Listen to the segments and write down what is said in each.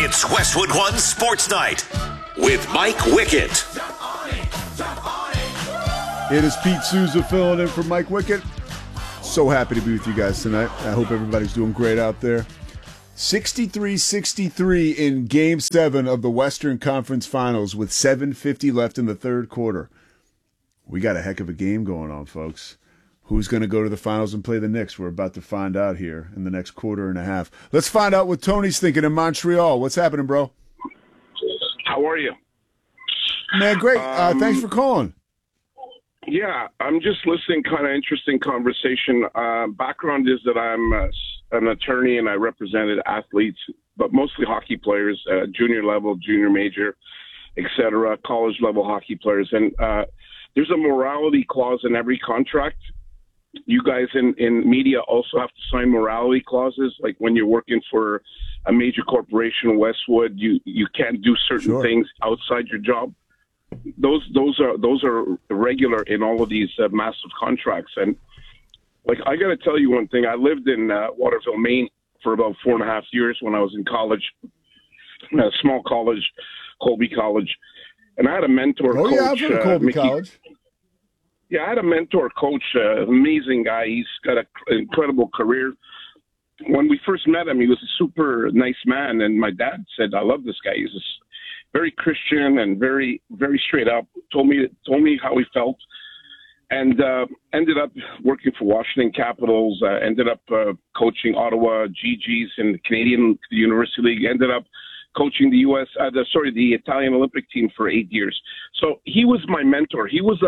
It's Westwood One Sports Night with Mike Wickett. It is Pete Souza filling in for Mike Wickett. So happy to be with you guys tonight. I hope everybody's doing great out there. 63-63 in Game 7 of the Western Conference Finals with 7:50 left in the third quarter. We got a heck of a game going on, folks. Who's going to go to the finals and play the Knicks? We're about to find out here in the next quarter and a half. Let's find out what Tony's thinking in Montreal. What's happening, bro? How are you? Man, great. Thanks for calling. Yeah, I'm just listening. Kind of interesting conversation. Background is that I'm an attorney and I represented athletes, but mostly hockey players, junior level, junior major, etc., college level hockey players. And there's a morality clause in every contract. You guys in media also have to sign morality clauses. Like when you're working for a major corporation, Westwood, you can't do certain things outside your job. Those are regular in all of these massive contracts. And like, I got to tell you one thing. I lived in Waterville, Maine for about 4.5 years when I was in college, a small college, Colby College. And I had a mentor coach. Yeah, I've heard of Colby College. Yeah, I had a mentor coach, amazing guy. He's got an incredible career. When we first met him, he was a super nice man. And my dad said, I love this guy. He's very Christian and very, very straight up. Told me how he felt, and ended up working for Washington Capitals. Ended up coaching Ottawa GGs in the Canadian University League. Ended up coaching the the Italian Olympic team for 8 years. So he was my mentor. He was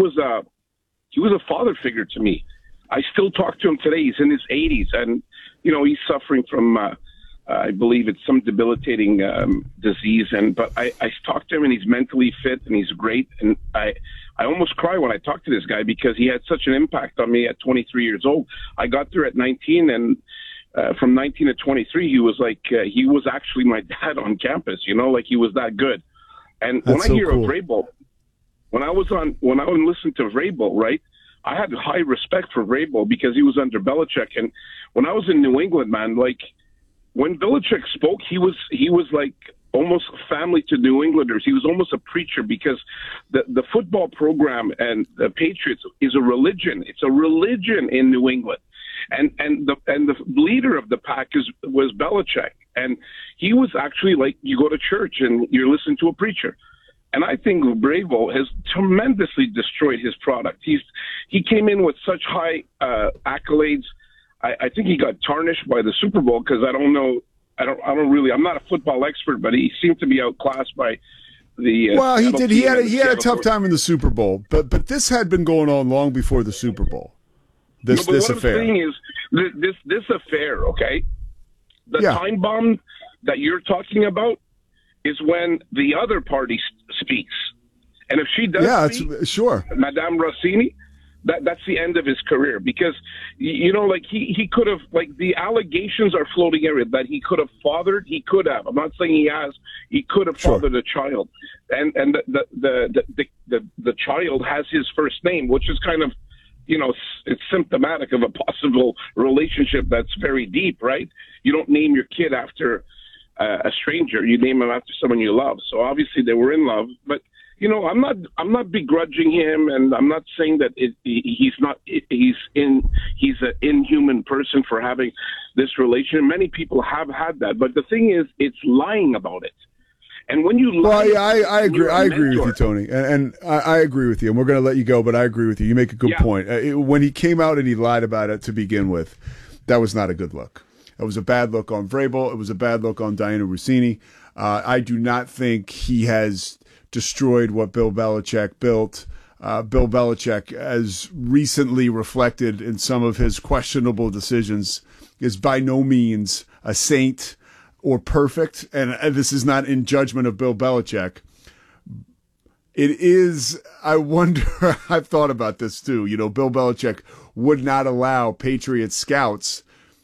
a father figure to me. I still talk to him today. He's in his 80s, and he's suffering from. I believe it's some debilitating disease, but I talked to him, and he's mentally fit, and he's great. And I almost cry when I talk to this guy because he had such an impact on me at 23 years old. I got there at 19, and from 19 to 23, he was actually my dad on campus. Like he was that good. And That's when I hear cool. of Vrabel, when I would listen to Vrabel, right? I had high respect for Vrabel because he was under Belichick, and when I was in New England, man, like. When Belichick spoke, he was like almost family to New Englanders. He was almost a preacher because the football program and the Patriots is a religion. It's a religion in New England, and the leader of the pack was Belichick, and he was actually like you go to church and you're listening to a preacher. And I think Vrabel has tremendously destroyed his product. He came in with such high accolades. I think he got tarnished by the Super Bowl because I don't know. I'm not a football expert, but he seemed to be outclassed by the. Well, he did. He had a tough time in the Super Bowl, but this had been going on long before the Super Bowl. This affair. I'm saying is this affair, okay? The time bomb that you're talking about is when the other party speaks, and if she does, speak, sure, Madame Rossini. That's the end of his career because, like he could have, like the allegations are floating everywhere that he could have fathered. He could have. I'm not saying he has. He could have fathered a child, and the child has his first name, which is kind of, it's symptomatic of a possible relationship that's very deep, right? You don't name your kid after a stranger. You name him after someone you love. So obviously they were in love, but. I'm not begrudging him, and I'm not saying that he's an inhuman person for having this relation. Many people have had that, but the thing is, it's lying about it. And when you lie, I agree. I agree with you, Tony, and I agree with you. And we're going to let you go, but I agree with you. You make a good point. When he came out and he lied about it to begin with, that was not a good look. It was a bad look on Vrabel. It was a bad look on Diana Rossini. I do not think he has destroyed what Bill Belichick built. Bill Belichick, as recently reflected in some of his questionable decisions, is by no means a saint or perfect. And this is not in judgment of Bill Belichick. It is, I wonder, I've thought about this too. Bill Belichick would not allow Patriot scouts,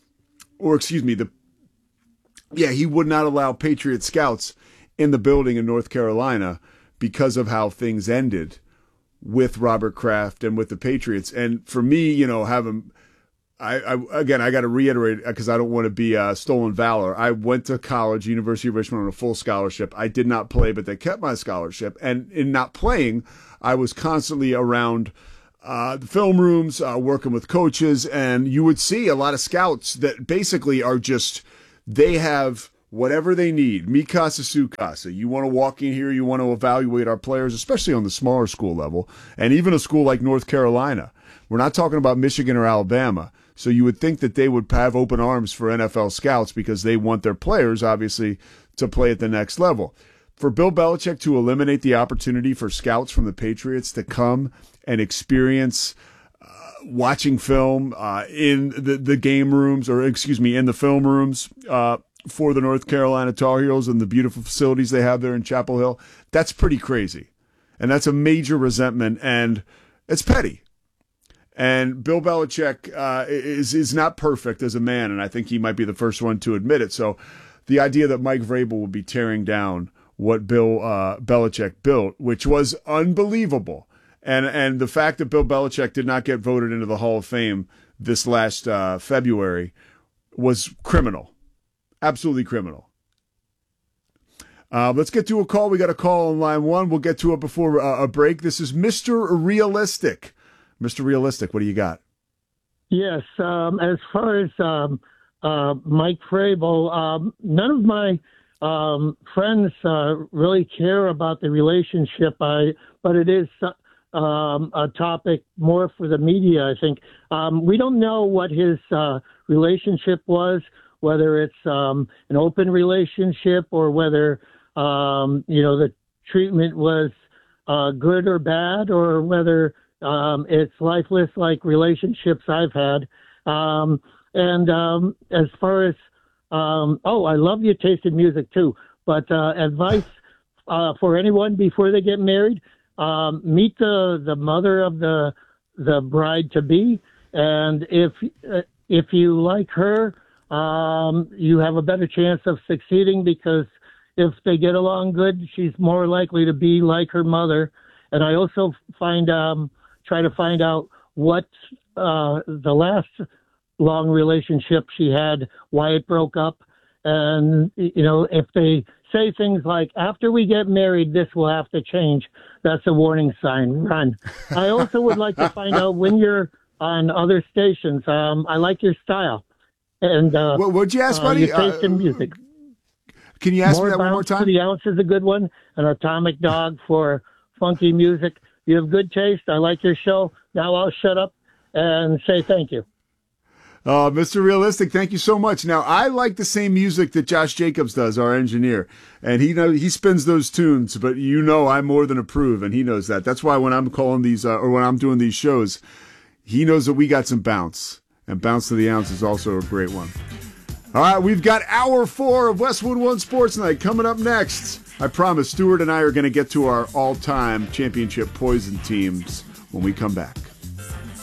he would not allow Patriot scouts in the building in North Carolina because of how things ended with Robert Kraft and with the Patriots. And for me, having I got to reiterate because I don't want to be stolen valor. I went to college, University of Richmond, on a full scholarship. I did not play, but they kept my scholarship. And in not playing, I was constantly around the film rooms, working with coaches, and you would see a lot of scouts that basically are just, they have whatever they need. Mi casa, su casa. You want to walk in here, you want to evaluate our players, especially on the smaller school level, and even a school like North Carolina. We're not talking about Michigan or Alabama. So you would think that they would have open arms for NFL scouts because they want their players, obviously, to play at the next level. For Bill Belichick to eliminate the opportunity for scouts from the Patriots to come and experience watching film in the game rooms, or in the film rooms for the North Carolina Tar Heels and the beautiful facilities they have there in Chapel Hill, that's pretty crazy. And that's a major resentment, and it's petty. And Bill Belichick is not perfect as a man, and I think he might be the first one to admit it. So the idea that Mike Vrabel would be tearing down what Bill Belichick built, which was unbelievable, and the fact that Bill Belichick did not get voted into the Hall of Fame this last February was criminal, absolutely criminal. Let's get to a call. We got a call on line one. We'll get to it before a break. This is Mr. Realistic. Mr. Realistic, what do you got? Yes, as far as Mike Vrabel, none of my friends really care about the relationship, but it is a topic more for the media, I think. We don't know what his relationship was, whether it's an open relationship or whether, the treatment was good or bad, or whether it's lifeless like relationships I've had. As far as, I love your taste in music too, but advice for anyone before they get married, meet the mother of the bride-to-be, and if you like her, you have a better chance of succeeding, because if they get along good, she's more likely to be like her mother. And I also try to find out what the last long relationship she had, why it broke up. And, if they say things like, after we get married, this will have to change, that's a warning sign. Run. I also would like to find out when you're on other stations. I like your style. And what'd you ask, buddy? Your taste in music. Can you ask me that one more time? To the Ounce is a good one. An Atomic Dog for funky music. You have good taste. I like your show. Now I'll shut up and say thank you. Mr. Realistic, thank you so much. Now, I like the same music that Josh Jacobs does, our engineer, and he spins those tunes, but I more than approve, and he knows that. That's why when I'm calling these, or when I'm doing these shows, he knows that we got some bounce, and Bounce to the Ounce is also a great one. All right, we've got hour 4 of Westwood One Sports Night coming up next. I promise Stuart and I are going to get to our all-time championship poison teams when we come back.